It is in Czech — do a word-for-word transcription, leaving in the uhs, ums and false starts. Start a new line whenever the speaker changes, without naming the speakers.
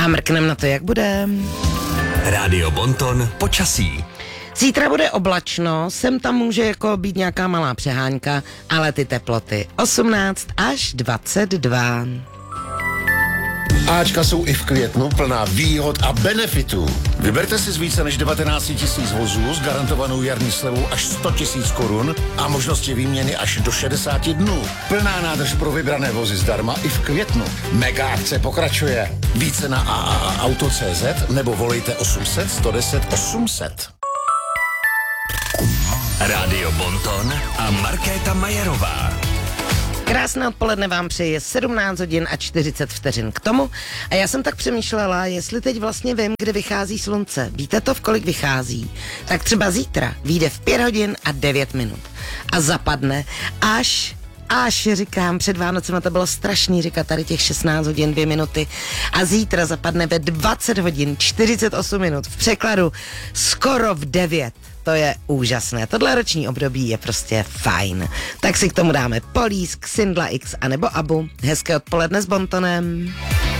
A mrknem na to, jak bude.
Rádio Bonton počasí.
Zítra bude oblačno, sem tam může jako být nějaká malá přehánka, ale ty teploty osmnáct až dvacet dva.
Ačka jsou i v květnu plná výhod a benefitů. Vyberte si z více než devatenáct tisíc vozů s garantovanou jarní slevou až sto tisíc korun a možnosti výměny až do šedesát dnů. Plná nádrž pro vybrané vozy zdarma i v květnu. Mega akce pokračuje. Více na a a a auto tečka cé zet nebo volejte osm set, sto deset, osm set.
Rádio Bonton a Markéta Majerová.
Krásné odpoledne vám přeje sedmnáct hodin a čtyřicet vteřin k tomu. A já jsem tak přemýšlela, jestli teď vlastně vím, kdy vychází slunce. Víte to, v kolik vychází? Tak třeba zítra vyjde v pět hodin a devět minut. A zapadne až... Až říkám, před Vánocema to bylo strašný říkat tady těch šestnáct hodin dvě minuty a zítra zapadne ve dvacet hodin čtyřicet osm minut. V překladu skoro v devět. To je úžasné. Tohle roční období je prostě fajn. Tak si k tomu dáme Polísk, Sindla X anebo Abu. Hezké odpoledne s Bontonem.